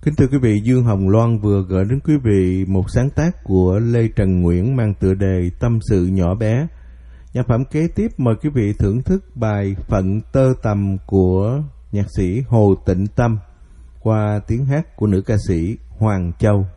Kính thưa quý vị, Dương Hồng Loan vừa gửi đến quý vị một sáng tác của Lê Trần Nguyễn mang tựa đề Tâm sự nhỏ bé. Nhạc phẩm kế tiếp mời quý vị thưởng thức bài Phận tơ tằm của nhạc sĩ Hồ Tịnh Tâm qua tiếng hát của nữ ca sĩ Hoàng Châu.